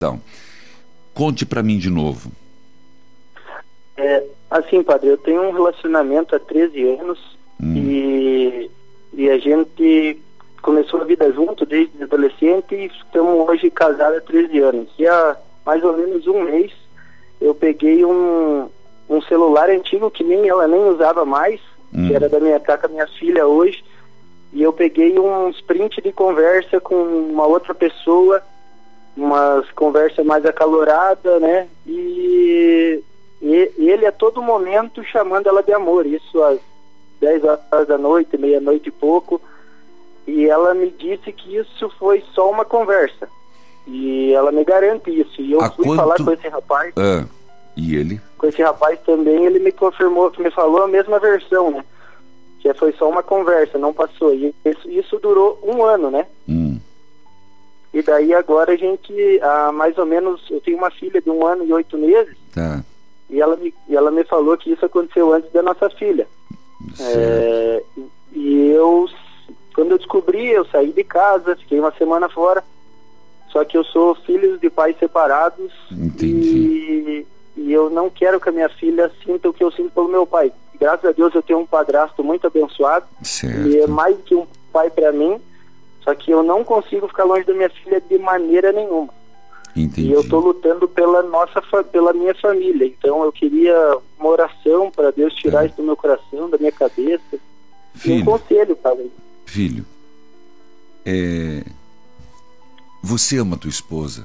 Então, conte para mim de novo. Assim, padre, eu tenho um relacionamento há 13 anos e a gente começou a vida junto desde adolescente e estamos hoje casados há 13 anos. E há mais ou menos um mês eu peguei um celular antigo que ela nem usava mais, que era tá com a minha filha hoje, e eu peguei um sprint de conversa com uma outra pessoa, umas conversa mais acalorada, né? E ele a todo momento chamando ela de amor, isso às 10 horas da noite, meia-noite e pouco, e ela me disse que isso foi só uma conversa, e ela me garante isso, e eu fui falar com esse rapaz, e ele? Com esse rapaz também, ele me confirmou, que me falou a mesma versão, né? Que foi só uma conversa, não passou, e isso durou um ano, né? E daí agora a gente, mais ou menos, eu tenho uma filha de 1 ano e 8 meses, e ela me falou que isso aconteceu antes da nossa filha. E quando eu descobri, eu saí de casa, fiquei uma semana fora, só que eu sou filho de pais separados. Entendi. E eu não quero que a minha filha sinta o que eu sinto pelo meu pai. Graças a Deus eu tenho um padrasto muito abençoado, e é mais que um pai para mim, só que eu não consigo ficar longe da minha filha de maneira nenhuma. Entendi. E eu estou lutando pela minha família, então eu queria uma oração para Deus tirar isso do meu coração, da minha cabeça. Filho, um conselho, padre. Filho, você ama tua esposa?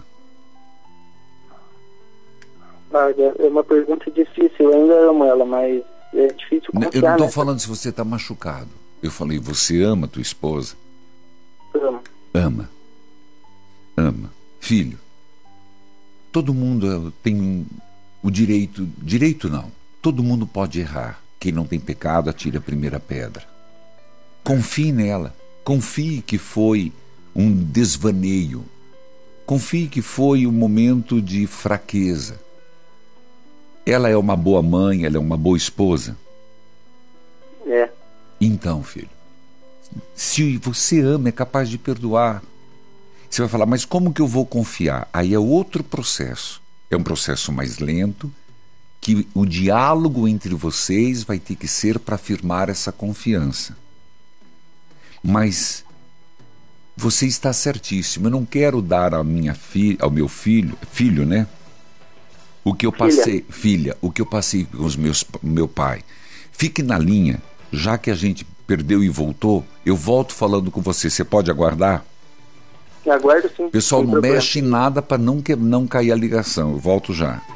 É uma pergunta difícil, eu ainda amo ela, mas é difícil confiar. Eu não estou falando se você está machucado. Eu falei, você ama tua esposa? Amo. Ama. Filho, todo mundo tem o direito não, todo mundo pode errar. Quem não tem pecado, atire a primeira pedra. Confie nela, confie que foi um desvaneio, confie que foi um momento de fraqueza. Ela é uma boa mãe, ela é uma boa esposa? Então, filho, se você ama, é capaz de perdoar. Você vai falar, mas como que eu vou confiar? Aí é outro processo. É um processo mais lento, que o diálogo entre vocês vai ter que ser para afirmar essa confiança. Mas você está certíssimo. Eu não quero dar ao meu filho, né? O que eu passei, o que eu passei com meu pai. Fique na linha, já que a gente perdeu e voltou, eu volto falando com você. Você pode aguardar? Aguardo sim. Pessoal, não mexe em nada para não cair a ligação. Eu volto já.